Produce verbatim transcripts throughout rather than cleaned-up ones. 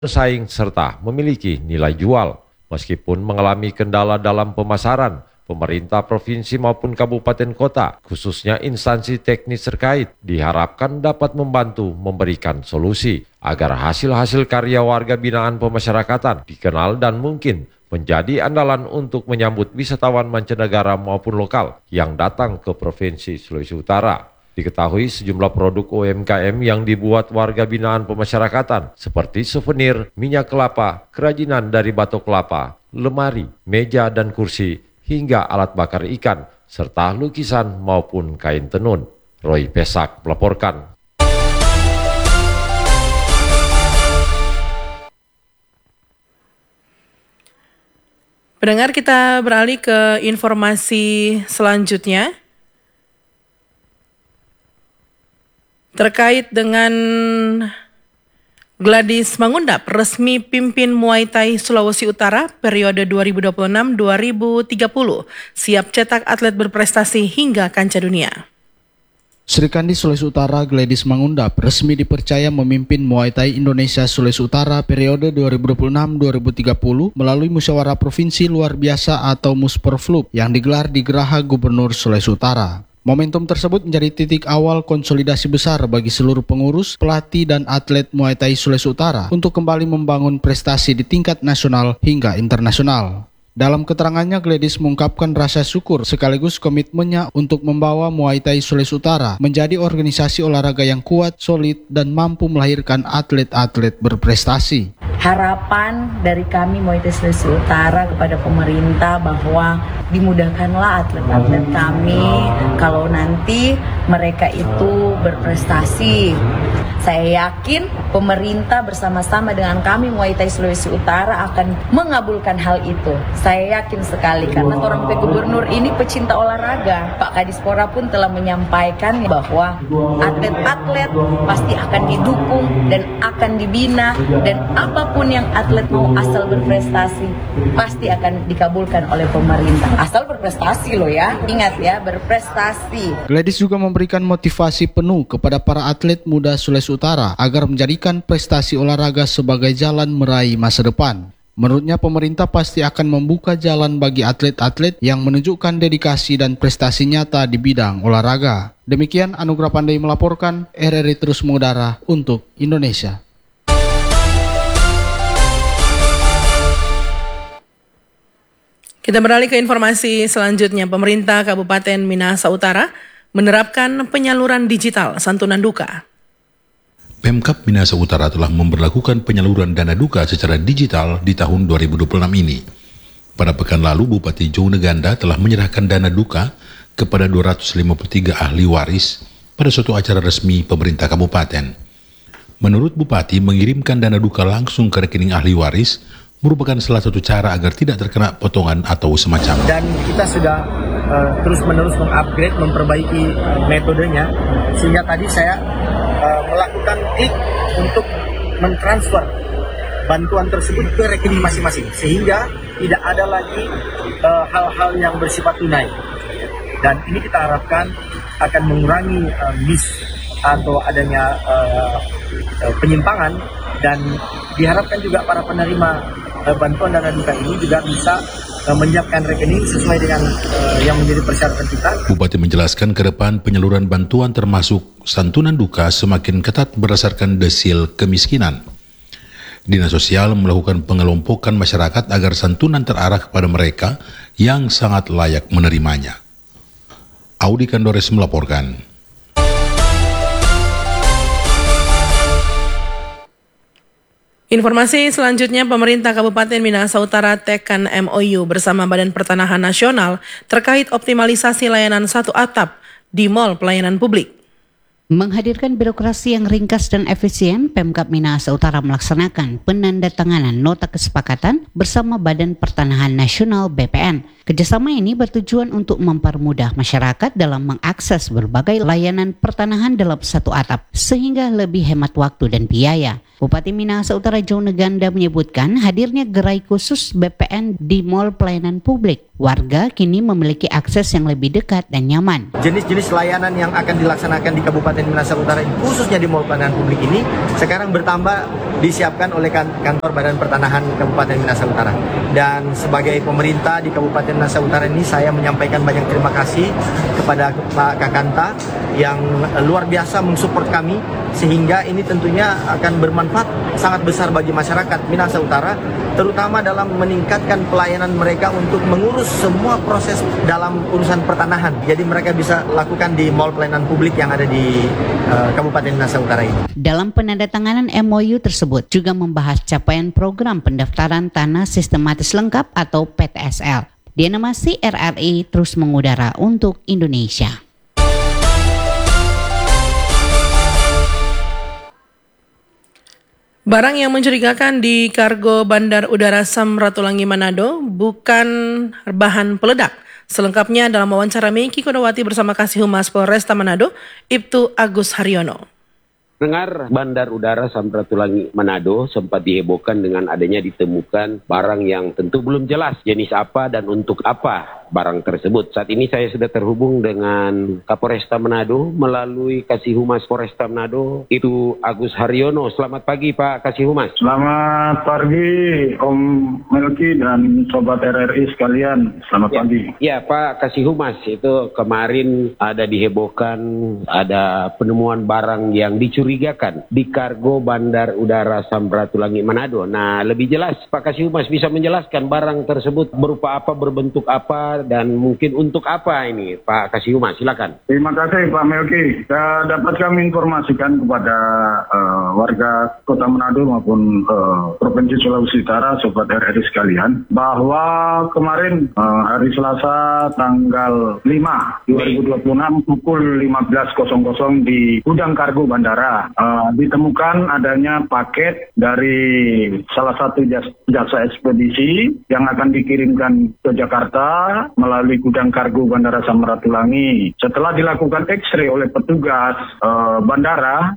bersaing serta memiliki nilai jual. Meskipun mengalami kendala dalam pemasaran, pemerintah provinsi maupun kabupaten kota, khususnya instansi teknis terkait, diharapkan dapat membantu memberikan solusi agar hasil-hasil karya warga binaan pemasyarakatan dikenal dan mungkin menjadi andalan untuk menyambut wisatawan mancanegara maupun lokal yang datang ke Provinsi Sulawesi Utara. Diketahui sejumlah produk U M K M yang dibuat warga binaan pemasyarakatan seperti souvenir, minyak kelapa, kerajinan dari batok kelapa, lemari, meja dan kursi, hingga alat bakar ikan, serta lukisan maupun kain tenun. Roy Pesak melaporkan. Pendengar, kita beralih ke informasi selanjutnya. Terkait dengan Gladys Mangundap resmi pimpin Muay Thai Sulawesi Utara periode dua ribu dua puluh enam sampai dua ribu tiga puluh, siap cetak atlet berprestasi hingga kancah dunia. Sri Kandi Sulawesi Utara Gladys Mangundap resmi dipercaya memimpin Muay Thai Indonesia Sulawesi Utara periode dua ribu dua puluh enam sampai dua ribu tiga puluh melalui Musyawarah Provinsi Luar Biasa atau Musperflub yang digelar di Geraha Gubernur Sulawesi Utara. Momentum tersebut menjadi titik awal konsolidasi besar bagi seluruh pengurus, pelatih, dan atlet Muay Thai Sulawesi Utara untuk kembali membangun prestasi di tingkat nasional hingga internasional. Dalam keterangannya, Gladys mengungkapkan rasa syukur sekaligus komitmennya untuk membawa Muay Thai Sulawesi Utara menjadi organisasi olahraga yang kuat, solid, dan mampu melahirkan atlet-atlet berprestasi. Harapan dari kami Muay Thai Sulawesi Utara kepada pemerintah bahwa dimudahkanlah atlet-atlet kami kalau nanti mereka itu berprestasi. Saya yakin pemerintah bersama-sama dengan kami Muay Thai Sulawesi Utara akan mengabulkan hal itu. Saya yakin sekali karena orang P Gubernur ini pecinta olahraga. Pak Kadispora pun telah menyampaikan bahwa atlet-atlet pasti akan didukung dan akan dibina, dan apapun yang atlet mau asal berprestasi pasti akan dikabulkan oleh pemerintah. Asal berprestasi loh ya, ingat ya, berprestasi. Gladys juga memberikan motivasi penuh kepada para atlet muda Sulawesi Utara agar menjadikan prestasi olahraga sebagai jalan meraih masa depan. Menurutnya, pemerintah pasti akan membuka jalan bagi atlet-atlet yang menunjukkan dedikasi dan prestasi nyata di bidang olahraga. Demikian Anugrah Pandai melaporkan, R R I terus mengudara untuk Indonesia. Kita beralih ke informasi selanjutnya. Pemerintah Kabupaten Minahasa Utara menerapkan penyaluran digital santunan duka. Pemkab Minahasa Utara telah memberlakukan penyaluran dana duka secara digital di tahun dua ribu dua puluh enam ini. Pada pekan lalu, Bupati Jauneganda telah menyerahkan dana duka kepada dua ratus lima puluh tiga ahli waris pada suatu acara resmi pemerintah kabupaten. Menurut Bupati, mengirimkan dana duka langsung ke rekening ahli waris merupakan salah satu cara agar tidak terkena potongan atau semacam. Dan kita sudah uh, terus-menerus mengupgrade, memperbaiki uh, metodenya, sehingga tadi saya uh, melakukan klik untuk mentransfer bantuan tersebut ke rekening masing-masing, sehingga tidak ada lagi uh, hal-hal yang bersifat tunai. Dan ini kita harapkan akan mengurangi uh, miss atau adanya uh, uh, penyimpangan, dan diharapkan juga para penerima bantuan dana duka ini juga bisa uh, menyiapkan rekening sesuai dengan uh, yang menjadi persyaratan kita. Bupati menjelaskan ke depan penyaluran bantuan termasuk santunan duka semakin ketat berdasarkan desil kemiskinan. Dinas Sosial melakukan pengelompokan masyarakat agar santunan terarah kepada mereka yang sangat layak menerimanya. Audi Kandores melaporkan. Informasi selanjutnya, pemerintah Kabupaten Minahasa Utara tekan M O U bersama Badan Pertanahan Nasional terkait optimalisasi layanan satu atap di Mall Pelayanan Publik. Menghadirkan birokrasi yang ringkas dan efisien, Pemkab Minahasa Utara melaksanakan penandatanganan nota kesepakatan bersama Badan Pertanahan Nasional B P N. Kerjasama ini bertujuan untuk mempermudah masyarakat dalam mengakses berbagai layanan pertanahan dalam satu atap, sehingga lebih hemat waktu dan biaya. Bupati Minahasa Utara Jauneganda menyebutkan hadirnya gerai khusus B P N di Mall Pelayanan Publik. Warga kini memiliki akses yang lebih dekat dan nyaman. Jenis-jenis layanan yang akan dilaksanakan di Kabupaten Kabupaten Minahasa Utara, khususnya di Mall Pelayanan Publik ini, sekarang bertambah disiapkan oleh kan kantor Badan Pertanahan Kabupaten Minahasa Utara. Dan sebagai pemerintah di Kabupaten Minahasa Utara ini, saya menyampaikan banyak terima kasih kepada Pak Kakanta yang luar biasa mensupport kami, sehingga ini tentunya akan bermanfaat sangat besar bagi masyarakat Minahasa Utara, terutama dalam meningkatkan pelayanan mereka untuk mengurus semua proses dalam urusan pertanahan. Jadi mereka bisa lakukan di Mall Pelayanan Publik yang ada di uh, Kabupaten Minahasa Utara ini. Dalam penandatanganan M O U tersebut juga membahas capaian program pendaftaran tanah sistematis lengkap atau P T S L. Diana Masih, R R I terus mengudara untuk Indonesia. Barang yang mencurigakan di kargo Bandar Udara Samratulangi Manado bukan bahan peledak. Selengkapnya dalam wawancara Meiki Kodawati bersama Kasih Humas Polresta Manado, Ibtu Agus Haryono. Dengar Bandar Udara Samratulangi Manado sempat dihebohkan dengan adanya ditemukan barang yang tentu belum jelas jenis apa dan untuk apa barang tersebut. Saat ini saya sudah terhubung dengan Kapolresta Manado melalui Kasih Humas Polresta Manado, itu Agus Haryono. Selamat pagi Pak Kasih Humas. Selamat pagi Om Melki dan Sobat R R I sekalian. Selamat ya, pagi. Ya Pak Kasih Humas, itu kemarin ada dihebohkan ada penemuan barang yang dicuri di kargo Bandar Udara Samratulangi Manado. Nah, lebih jelas Pak Kasih Humas bisa menjelaskan barang tersebut berupa apa, berbentuk apa, dan mungkin untuk apa ini Pak Kasih Humas, silakan. Terima kasih Pak Melki. Uh, dapat kami informasikan kepada uh, warga Kota Manado maupun uh, Provinsi Sulawesi Utara, Sobat R R I sekalian, bahwa kemarin uh, hari Selasa tanggal lima dua ribu dua puluh enam pukul lima belas di gudang kargo bandara Uh, ditemukan adanya paket dari salah satu jasa, jasa ekspedisi yang akan dikirimkan ke Jakarta melalui gudang kargo Bandara Samratulangi. Setelah dilakukan X-ray oleh petugas uh, bandara,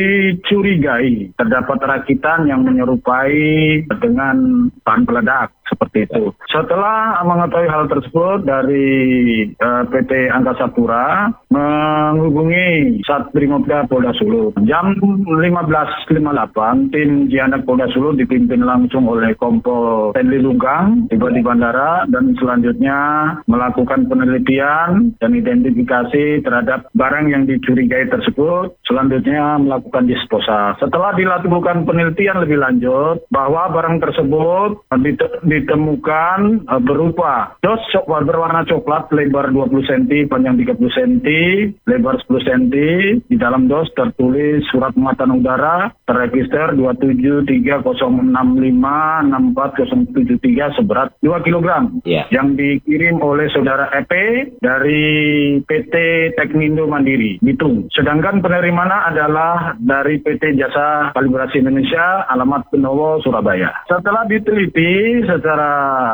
dicurigai terdapat rakitan yang menyerupai dengan bahan peledak seperti itu. Setelah mengetahui hal tersebut dari uh, P T Angkasa Pura menghubungi Satbrimopda Polda Sulu. Jam lima belas lima puluh delapan, tim Jianak Polda Sulu dipimpin langsung oleh Kompol Tenli Lunggang tiba di bandara dan selanjutnya melakukan penelitian dan identifikasi terhadap barang yang dicurigai tersebut. Selanjutnya melakukan disposal. Setelah dilakukan penelitian lebih lanjut bahwa barang tersebut ditemukan berupa dos berwarna coklat lebar dua puluh sentimeter, panjang tiga puluh sentimeter, lebar sepuluh sentimeter. Di dalam dos tertulis surat muatan udara terregister dua tujuh tiga nol enam lima enam empat nol tujuh tiga seberat dua kilogram yeah. yang dikirim oleh saudara E P dari P T Teknindo Mandiri Bitung. Sedangkan penerimanya adalah dari P T Jasa Kalibrasi Indonesia, alamat Benowo, Surabaya. Setelah diteliti secara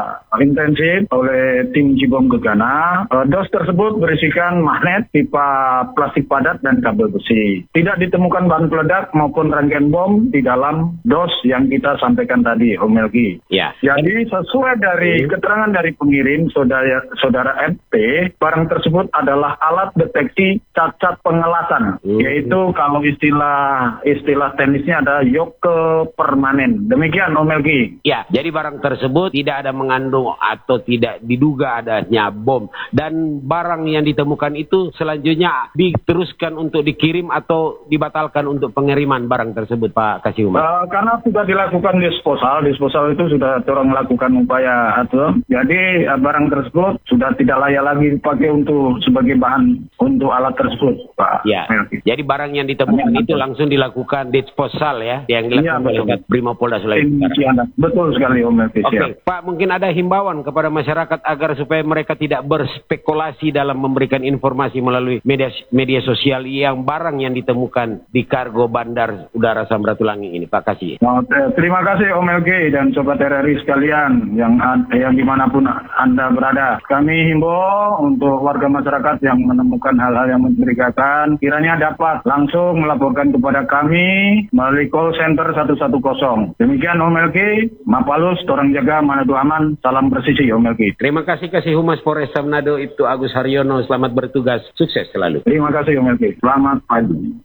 intensif oleh tim Cibom Gegana, dos tersebut berisikan magnet, pipa plastik padat dan kabel besi. Tidak ditemukan bahan peledak maupun rangkaian bom di dalam dos yang kita sampaikan tadi, Om Melki. Ya. Jadi sesuai dari keterangan dari pengirim saudara saudara M P, barang tersebut adalah alat deteksi cacat pengelasan, hmm. yaitu kalau istilah istilah teknisnya ada yoke permanen. Demikian, Om Melki. Ya, jadi barang tersebut tidak ada mengandung atau tidak diduga adanya bom, dan barang yang ditemukan itu selanjutnya diteruskan untuk dikirim atau dibatalkan untuk pengiriman barang tersebut, Pak Kasih Humas? Uh, karena sudah dilakukan disposal, disposal itu sudah orang melakukan upaya atau jadi uh, barang tersebut sudah tidak layak lagi dipakai untuk sebagai bahan untuk alat tersebut, Pak. Ya, Melki. Jadi barang yang ditemukan itu langsung dilakukan disposal ya, yang dilakukan oleh ya, Brimopolda Sulawesi Utara. Betul sekali, Om Melki. Oke, okay. Pak, mungkin ada himbauan kepada masyarakat agar supaya mereka tidak berspekulasi dalam memberikan informasi melalui media media sosial yang barang yang ditemukan di kargo Bandar Udara Samratulangi ini, Pak Kasih. Nah, terima kasih Om Melki dan Sobat R R I sekalian yang yang dimanapun Anda berada. Kami himbau untuk warga masyarakat yang menemukan hal-hal yang mencurigakan, kiranya dapat langsung melaporkan kepada kami melalui call center satu satu nol. Demikian Om Melki, Mapalus, Torang Jaga Manado aman, salam presisi Om Melki. Terima kasih Kasih Humas Polresta Manado Ibtu Agus Haryono, selamat bertugas, sukses selalu. Terima kasih Om Melki, selamat pagi.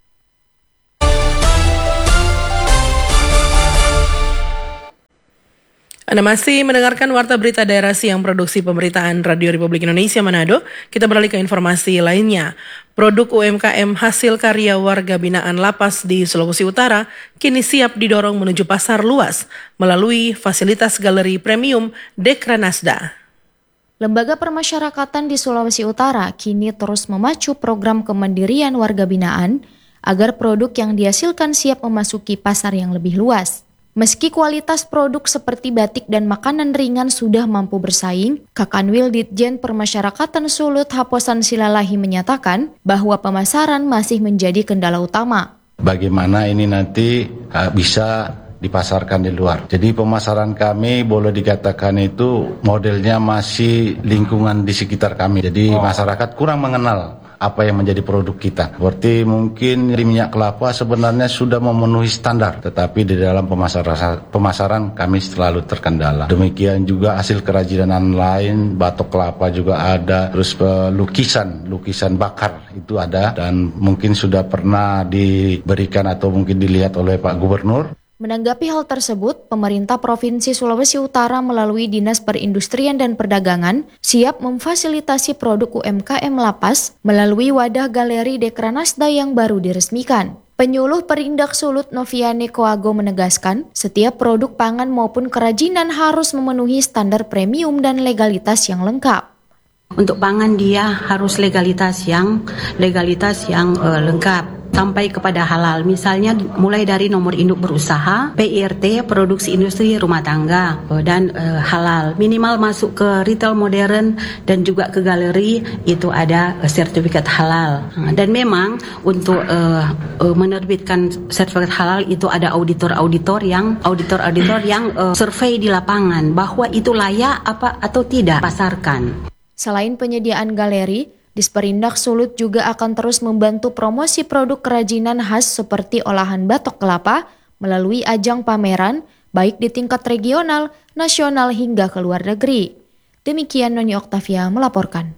Anda masih mendengarkan Warta Berita Daerah Siang Produksi Pemberitaan Radio Republik Indonesia Manado. Kita beralih ke informasi lainnya. Produk U M K M hasil karya warga binaan lapas di Sulawesi Utara kini siap didorong menuju pasar luas melalui fasilitas galeri premium Dekranasda. Lembaga Permasyarakatan di Sulawesi Utara kini terus memacu program kemandirian warga binaan agar produk yang dihasilkan siap memasuki pasar yang lebih luas. Meski kualitas produk seperti batik dan makanan ringan sudah mampu bersaing, Kakanwil Ditjen Permasyarakatan Sulut Haposan Silalahi menyatakan bahwa pemasaran masih menjadi kendala utama. Bagaimana ini nanti uh, bisa dipasarkan di luar. Jadi pemasaran kami boleh dikatakan itu modelnya masih lingkungan di sekitar kami. Jadi oh. masyarakat kurang mengenal apa yang menjadi produk kita. Berarti mungkin di minyak kelapa sebenarnya sudah memenuhi standar, tetapi di dalam pemasaran, pemasaran kami selalu terkendala. Demikian juga hasil kerajinan lain, batok kelapa juga ada, terus lukisan, lukisan bakar itu ada, dan mungkin sudah pernah diberikan atau mungkin dilihat oleh Pak Gubernur. Menanggapi hal tersebut, pemerintah Provinsi Sulawesi Utara melalui Dinas Perindustrian dan Perdagangan siap memfasilitasi produk U M K M lapas melalui wadah galeri Dekranasda yang baru diresmikan. Penyuluh Perindak Sulut Noviane Koago menegaskan, setiap produk pangan maupun kerajinan harus memenuhi standar premium dan legalitas yang lengkap. Untuk pangan dia harus legalitas yang legalitas yang uh, lengkap. Sampai kepada halal, misalnya mulai dari nomor induk berusaha, P I R T, produksi industri rumah tangga, dan e, halal. Minimal masuk ke retail modern dan juga ke galeri itu ada e, sertifikat halal. Dan memang untuk e, e, menerbitkan sertifikat halal itu ada auditor-auditor yang auditor-auditor yang e, survei di lapangan bahwa itu layak apa atau tidak pasarkan. Selain penyediaan galeri, Disperindak Sulut juga akan terus membantu promosi produk kerajinan khas seperti olahan batok kelapa melalui ajang pameran, baik di tingkat regional, nasional hingga ke luar negeri. Demikian Noni Oktavia melaporkan.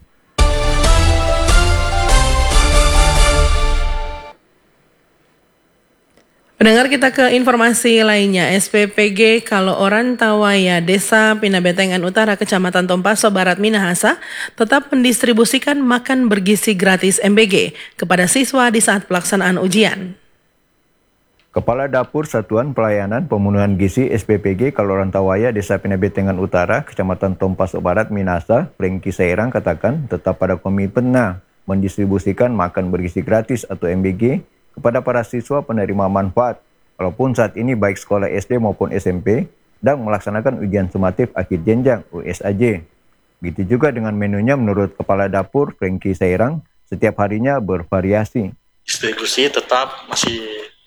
Pendengar, kita ke informasi lainnya. S P P G Kaloran Tawaya Desa Pinabetengan Utara Kecamatan Tompaso Barat Minahasa tetap mendistribusikan makan bergizi gratis M B G kepada siswa di saat pelaksanaan ujian. Kepala Dapur Satuan Pelayanan Pemenuhan Gizi S P P G Kaloran Tawaya Desa Pinabetengan Utara Kecamatan Tompaso Barat Minahasa, Prengki Sairang katakan tetap pada komitmennya mendistribusikan makan bergizi gratis atau M B G kepada para siswa penerima manfaat, walaupun saat ini baik sekolah S D maupun S M P dan melaksanakan ujian sumatif akhir jenjang U S A J. Begitu juga dengan menunya menurut Kepala Dapur Prengki Sairang, setiap harinya bervariasi. Distribusi tetap masih,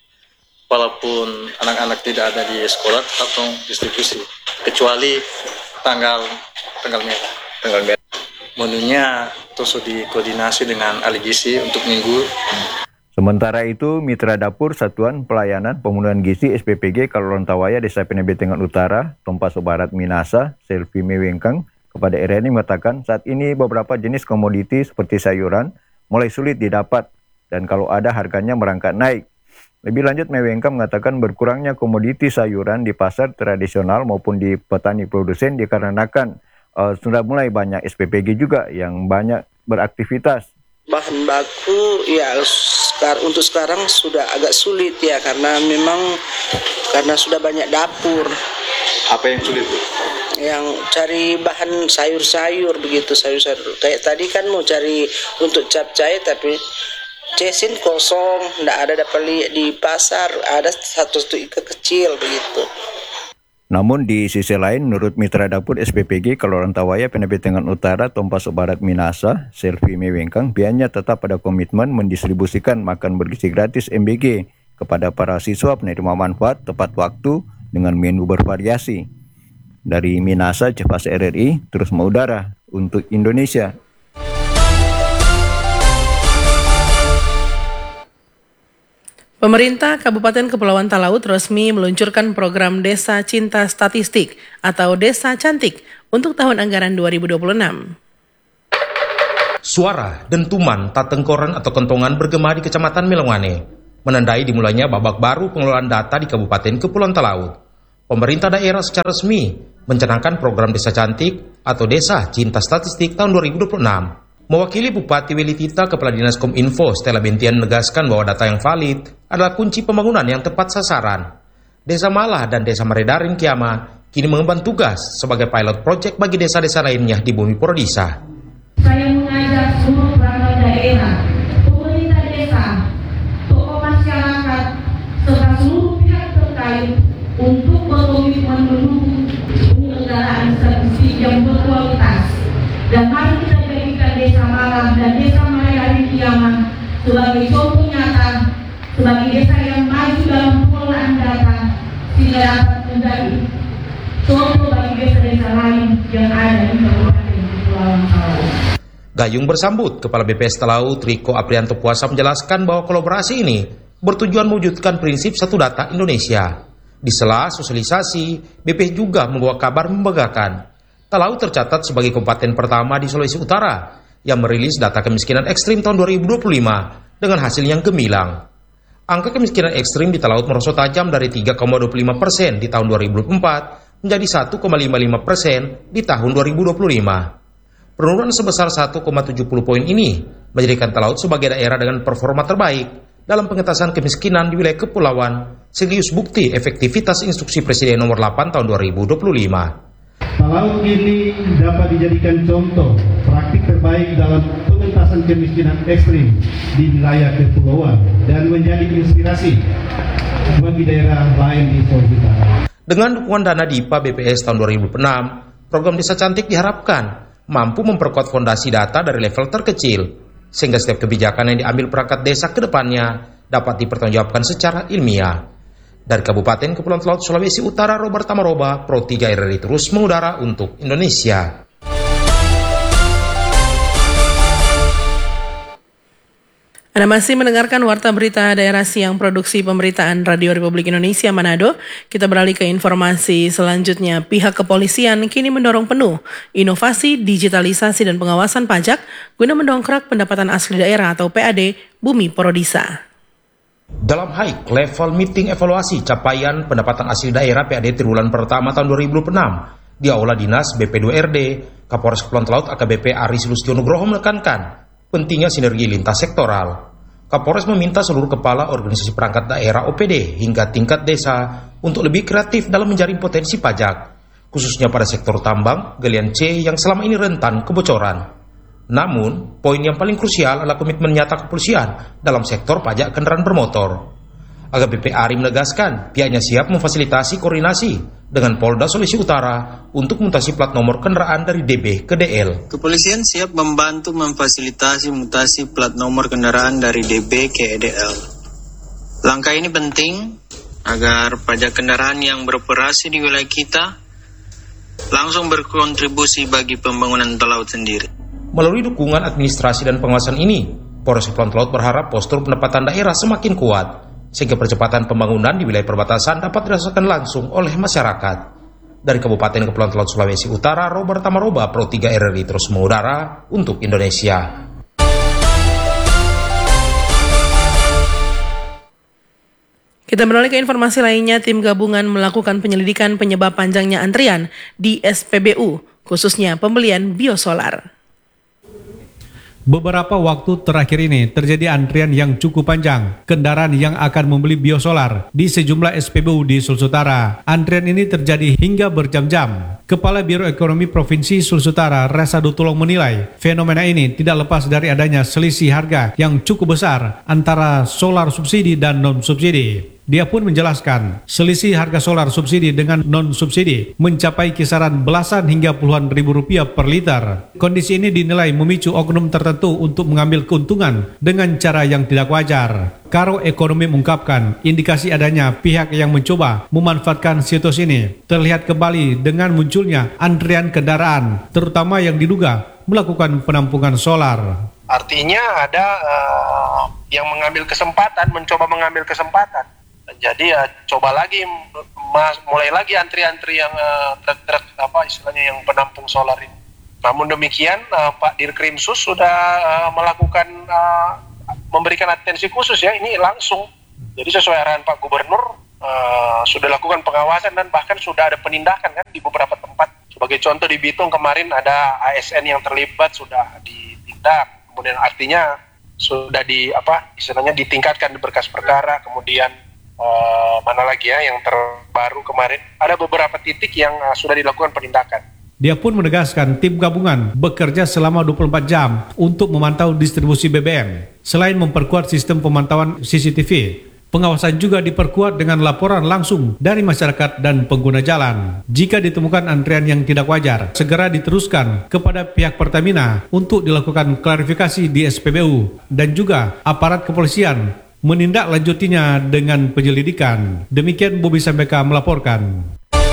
walaupun anak-anak tidak ada di sekolah, tetap dong distribusi, kecuali tanggal tanggal merah. Tanggal merah. Menunya terus dikoordinasi dengan ahli gizi untuk minggu. Sementara itu, Mitra Dapur Satuan Pelayanan Pemenuhan Gizi S P P G Kaloran Tawaya Desa Pinabetengan Utara, Tompaso Barat Minahasa, Selvi Mewengkang, kepada R N I mengatakan saat ini beberapa jenis komoditi seperti sayuran mulai sulit didapat dan kalau ada harganya merangkak naik. Lebih lanjut, Mewengkang mengatakan berkurangnya komoditi sayuran di pasar tradisional maupun di petani produsen dikarenakan uh, sudah mulai banyak S P P G juga yang banyak beraktivitas. Bahan baku ya sekarang, untuk sekarang sudah agak sulit ya karena memang karena sudah banyak dapur. Apa yang sulit? Yang cari bahan sayur-sayur begitu, sayur-sayur. Kayak tadi kan mau cari untuk capcay tapi cesin kosong, tidak ada dapat lihat di pasar, ada satu satu ikan kecil begitu. Namun di sisi lain, menurut Mitra Dapur S P P G Kaloran Tawaya Pinabetengan Utara Tompaso Barat Minahasa, Selvi Mewengkang, pihaknya tetap pada komitmen mendistribusikan makan bergizi gratis M B G kepada para siswa penerima manfaat tepat waktu dengan menu bervariasi. Dari Minahasa, Cepas R R I, terus mengudara untuk Indonesia. Pemerintah Kabupaten Kepulauan Talaut resmi meluncurkan program Desa Cinta Statistik atau Desa Cantik untuk tahun anggaran dua ribu dua puluh enam. Suara, dentuman, tatengkoran atau kentongan bergema di Kecamatan Melongwane, menandai dimulainya babak baru pengelolaan data di Kabupaten Kepulauan Talaut. Pemerintah daerah secara resmi mencanangkan program Desa Cantik atau Desa Cinta Statistik tahun dua ribu dua puluh enam. Mewakili Bupati Welitita, Kepala Dinas Kominfo Stella Bentian menegaskan bahwa data yang valid adalah kunci pembangunan yang tepat sasaran. Desa Malah dan Desa Maredaring Kiama kini mengemban tugas sebagai pilot project bagi desa-desa lainnya di Bumi Purwodisa. Saya mengajak seluruh perangkat daerah, pemerintah desa, tokoh masyarakat, serta seluruh pihak terkait untuk berkomitmen mendukung penyelenggaraan statistik yang berkualitas. Dan mari kita jadikan Desa Malah dan Desa Maredaring Kiama sebagai contoh nyata, sebagai desa yang maju dalam pengelolaan data, sehingga dapat menjadi contoh bagi desa-desa lain yang ada di Kabupaten Kepulauan Talaut. Gayung bersambut, Kepala B P S Talaut Riko Aprianto Puasa menjelaskan bahwa kolaborasi ini bertujuan mewujudkan prinsip satu data Indonesia. Di sela sosialisasi, B P S juga membawa kabar membanggakan. Talaut tercatat sebagai kabupaten pertama di Sulawesi Utara yang merilis data kemiskinan ekstrim tahun dua ribu dua puluh lima dengan hasil yang gemilang. Angka kemiskinan ekstrim di Talaut merosot tajam dari tiga koma dua puluh lima persen di tahun dua ribu dua puluh empat menjadi satu koma lima puluh lima persen di tahun dua ribu dua puluh lima. Penurunan sebesar satu koma tujuh puluh poin ini menjadikan Talaut sebagai daerah dengan performa terbaik dalam pengentasan kemiskinan di wilayah kepulauan, sekaligus bukti efektivitas instruksi Presiden nomor delapan tahun dua ribu dua puluh lima. Talaut ini dapat dijadikan contoh praktik terbaik dalam pengentasan kemiskinan ekstrim di wilayah kepulauan dan menjadi inspirasi bagi daerah lain di Sulawesi Utara. Dengan dukungan dana D I P A B P S tahun dua ribu enam, program Desa Cantik diharapkan mampu memperkuat fondasi data dari level terkecil, sehingga setiap kebijakan yang diambil perangkat desa ke depannya dapat dipertanggungjawabkan secara ilmiah. Dari Kabupaten Kepulauan Talaut Sulawesi Utara, Robert Tamaroba, Pro tiga R R I terus mengudara untuk Indonesia. Anda masih mendengarkan Warta Berita Daerah Siang Produksi Pemberitaan Radio Republik Indonesia Manado. Kita beralih ke informasi selanjutnya. Pihak kepolisian kini mendorong penuh inovasi, digitalisasi, dan pengawasan pajak guna mendongkrak pendapatan asli daerah atau P A D Bumi Purwodisa. Dalam high level meeting evaluasi capaian pendapatan asli daerah P A D triwulan pertama tahun dua ribu dua puluh enam di Aula Dinas B P dua R D, Kapolres Kepulauan Talaut A K B P Aris Lustiono Nugroho menekankan pentingnya sinergi lintas sektoral. Kapolres meminta seluruh kepala organisasi perangkat daerah O P D hingga tingkat desa untuk lebih kreatif dalam menjaring potensi pajak, khususnya pada sektor tambang, galian C yang selama ini rentan kebocoran. Namun, poin yang paling krusial adalah komitmen nyata kepolisian dalam sektor pajak kendaraan bermotor. A K B P Ari menegaskan pihaknya siap memfasilitasi koordinasi dengan Polda Sulawesi Utara untuk mutasi plat nomor kendaraan dari D B ke D L. Kepolisian siap membantu memfasilitasi mutasi plat nomor kendaraan dari D B ke D L. Langkah ini penting agar pajak kendaraan yang beroperasi di wilayah kita langsung berkontribusi bagi pembangunan Talaut sendiri. Melalui dukungan administrasi dan pengawasan ini, Polres Kepulauan Talaut berharap postur pendapatan daerah semakin kuat, sehingga percepatan pembangunan di wilayah perbatasan dapat dirasakan langsung oleh masyarakat. Dari Kabupaten Kepulauan Talaut Sulawesi Utara, Robert Tamaroba, Pro tiga R R I terus mengudara untuk Indonesia. Kita beralih ke informasi lainnya. Tim gabungan melakukan penyelidikan penyebab panjangnya antrian di S P B U, khususnya pembelian biosolar. Beberapa waktu terakhir ini terjadi antrian yang cukup panjang kendaraan yang akan membeli biosolar di sejumlah S P B U di Sulawesi Utara. Antrian ini terjadi hingga berjam-jam. Kepala Biro Ekonomi Provinsi Sulawesi Utara, Resa Dutulong menilai fenomena ini tidak lepas dari adanya selisih harga yang cukup besar antara solar subsidi dan non-subsidi. Dia pun menjelaskan, selisih harga solar subsidi dengan non-subsidi mencapai kisaran belasan hingga puluhan ribu rupiah per liter. Kondisi ini dinilai memicu oknum tertentu untuk mengambil keuntungan dengan cara yang tidak wajar. Karo Ekonomi mengungkapkan indikasi adanya pihak yang mencoba memanfaatkan situasi ini terlihat kembali dengan munculnya antrian kendaraan, terutama yang diduga melakukan penampungan solar. Artinya ada uh, yang mengambil kesempatan, mencoba mengambil kesempatan. Jadi ya coba lagi, mas, mulai lagi antri-antri yang uh, truk-truk apa istilahnya yang penampung solar ini. Namun demikian uh, Pak Dirkrimsus sudah uh, melakukan uh, memberikan atensi khusus ya, ini langsung. Jadi sesuai arahan Pak Gubernur uh, sudah lakukan pengawasan dan bahkan sudah ada penindakan kan di beberapa tempat. Sebagai contoh di Bitung kemarin ada A S N yang terlibat sudah ditindak. Kemudian artinya sudah di apa istilahnya ditingkatkan di berkas perkara. Kemudian Uh, mana lagi ya yang terbaru kemarin ada beberapa titik yang uh, sudah dilakukan penindakan. Dia pun menegaskan tim gabungan bekerja selama dua puluh empat jam untuk memantau distribusi B B M. Selain memperkuat sistem pemantauan C C T V, pengawasan juga diperkuat dengan laporan langsung dari masyarakat dan pengguna jalan. Jika ditemukan antrian yang tidak wajar, segera diteruskan kepada pihak Pertamina untuk dilakukan klarifikasi di S P B U dan juga aparat kepolisian menindaklanjutinya dengan penyelidikan. Demikian Bobi Sambeka melaporkan.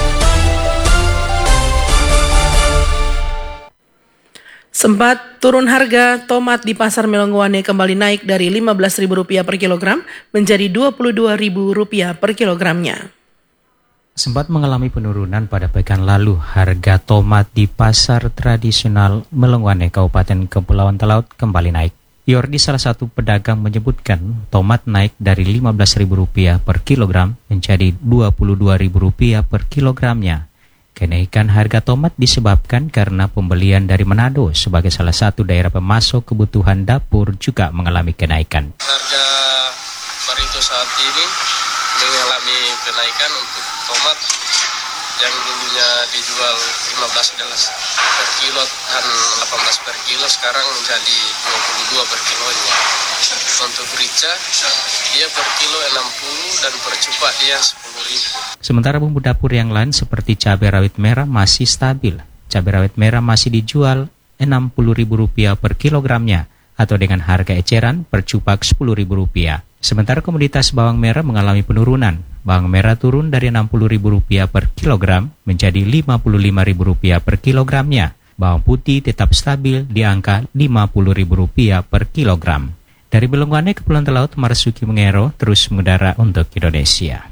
Sempat turun harga tomat di Pasar Melongowane kembali naik dari lima belas ribu rupiah per kilogram menjadi dua puluh dua ribu rupiah per kilogramnya. Sempat mengalami penurunan pada pekan lalu, harga tomat di pasar tradisional Melongowane Kabupaten Kepulauan Talaut kembali naik. Yordi, salah satu pedagang, menyebutkan tomat naik dari lima belas ribu rupiah per kilogram menjadi dua puluh dua ribu rupiah per kilogramnya. Kenaikan harga tomat disebabkan karena pembelian dari Manado sebagai salah satu daerah pemasok kebutuhan dapur juga mengalami kenaikan. Harga barito saat ini mengalami kenaikan untuk tomat yang dulunya dijual lima belas per kilo dan delapan belas per kilo sekarang menjadi dua puluh dua per kilonya. Untuk merica dia per kilo enam puluh dan per cupak dia sepuluh ribu. Sementara bumbu dapur yang lain seperti cabai rawit merah masih stabil. Cabai rawit merah masih dijual enam puluh ribu rupiah per kilogramnya atau dengan harga eceran per cupak sepuluh ribu rupiah. Sementara komoditas bawang merah mengalami penurunan. Bawang merah turun dari enam puluh ribu rupiah per kilogram menjadi lima puluh lima ribu rupiah per kilogramnya. Bawang putih tetap stabil di angka lima puluh ribu rupiah per kilogram. Dari Melongowane Kepulauan Talaut, Marsuki Mengero terus mengudara untuk Indonesia.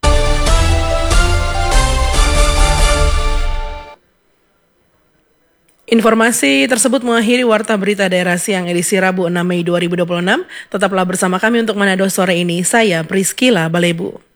Informasi tersebut mengakhiri Warta Berita Daerah Siang edisi Rabu enam Mei dua ribu dua puluh enam. Tetaplah bersama kami untuk Manado sore ini. Saya Priscila Balebu.